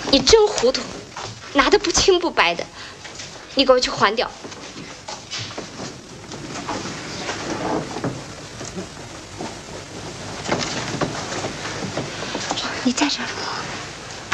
你真糊涂，拿的不清不白的，你给我去还掉。你在这儿。